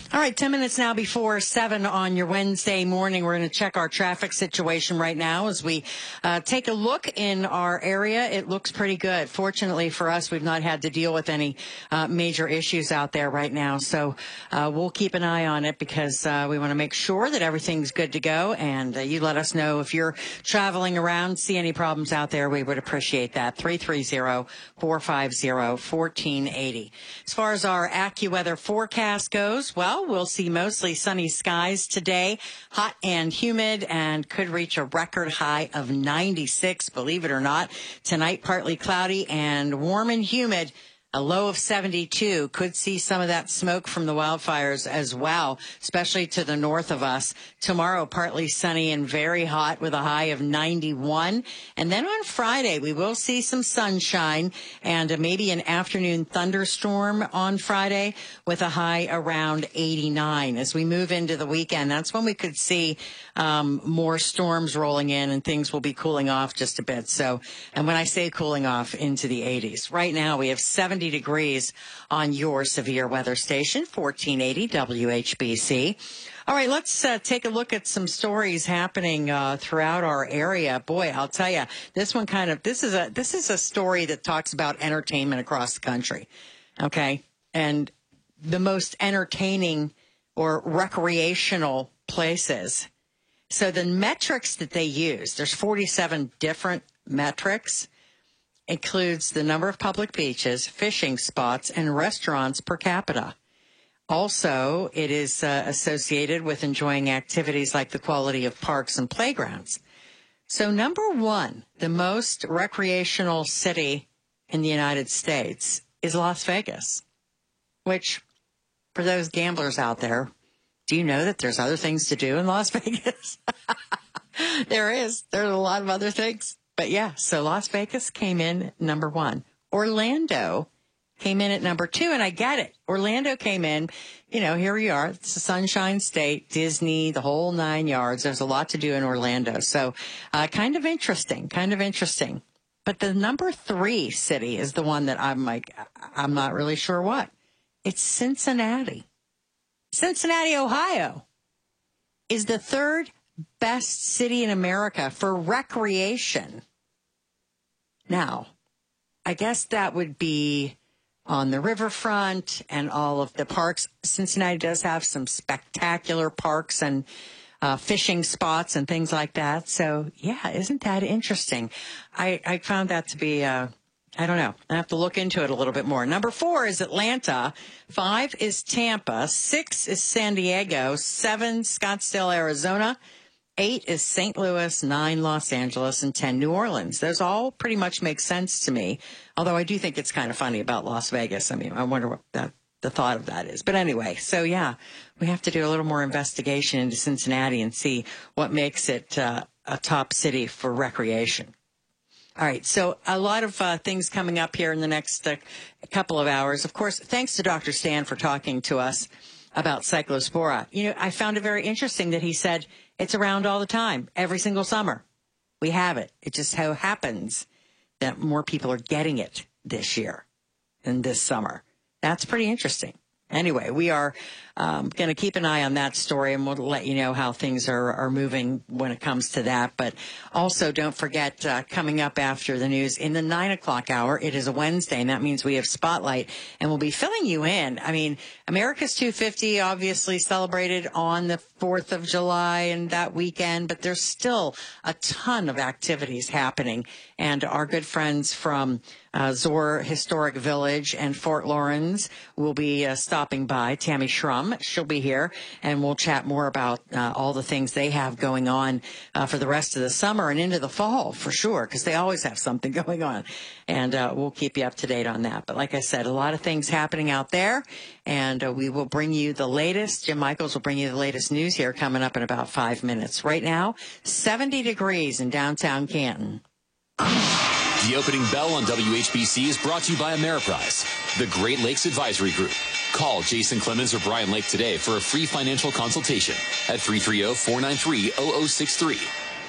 All right, 10 minutes now before 7 on your Wednesday morning. We're going to check our traffic situation right now as we take a look in our area. It looks pretty good. Fortunately for us, we've not had to deal with any major issues out there right now. So we'll keep an eye on it because we want to make sure that everything's good to go. And you let us know if you're traveling around, see any problems out there. We would appreciate that. 330-450-1480. As far as our AccuWeather forecast goes, well, we'll see mostly sunny skies today, hot and humid, and could reach a record high of 96, believe it or not. Tonight, partly cloudy and warm and humid. A low of 72. Could see some of that smoke from the wildfires as well, especially to the north of us. Tomorrow, partly sunny and very hot with a high of 91. And then on Friday, we will see some sunshine and maybe an afternoon thunderstorm on Friday with a high around 89. As we move into the weekend, that's when we could see more storms rolling in and things will be cooling off just a bit. So, and when I say cooling off, into the 80s. Right now, we have 70 degrees on your severe weather station, 1480 WHBC. All right, let's take a look at some stories happening throughout our area. Boy, I'll tell you, this one this is a story that talks about entertainment across the country. Okay, and the most entertaining or recreational places. So the metrics that they use, there's 47 different metrics. Includes the number of public beaches, fishing spots, and restaurants per capita. Also, it is associated with enjoying activities like the quality of parks and playgrounds. So number one, the most recreational city in the United States is Las Vegas, which for those gamblers out there, do you know that there's other things to do in Las Vegas? There's a lot of other things. But yeah, so Las Vegas came in number one. Orlando came in at number two, and I get it. Orlando came in, here we are. It's the Sunshine State, Disney, the whole 9 yards. There's a lot to do in Orlando. So kind of interesting. But the number three city is the one that I'm not really sure what. It's Cincinnati. Cincinnati, Ohio is the third best city in America for recreation. Now, I guess that would be on the riverfront and all of the parks. Cincinnati does have some spectacular parks and fishing spots and things like that. So, yeah, isn't that interesting? I found that to be, I don't know. I have to look into it a little bit more. Number 4 is Atlanta. 5 is Tampa. 6 is San Diego. 7, Scottsdale, Arizona. 8 is St. Louis, 9 Los Angeles, and 10 New Orleans. Those all pretty much make sense to me, although I do think it's kind of funny about Las Vegas. I mean, I wonder what the thought of that is. But anyway, so yeah, we have to do a little more investigation into Cincinnati and see what makes it a top city for recreation. All right, so a lot of things coming up here in the next couple of hours. Of course, thanks to Dr. Stan for talking to us about Cyclospora. I found it very interesting that he said it's around all the time, every single summer. We have it. It just so happens that more people are getting it this year than this summer. That's pretty interesting. Anyway, we are going to keep an eye on that story, and we'll let you know how things are moving when it comes to that. But also, don't forget, coming up after the news in the 9 o'clock hour, it is a Wednesday, and that means we have Spotlight, and we'll be filling you in. I mean, America's 250 obviously celebrated on the 4th of July and that weekend, but there's still a ton of activities happening. And our good friends from Zoar Historic Village and Fort Lauderdale will be stopping by. Tammy Schrum, she'll be here, and we'll chat more about all the things they have going on for the rest of the summer and into the fall, for sure, because they always have something going on. And we'll keep you up to date on that. But like I said, a lot of things happening out there, and we will bring you the latest. Jim Michaels will bring you the latest news here coming up in about 5 minutes. Right now, 70 degrees in downtown Canton. The opening bell on WHBC is brought to you by Ameriprise, the Great Lakes Advisory Group. Call Jason Clemens or Brian Lake today for a free financial consultation at 330-493-0063.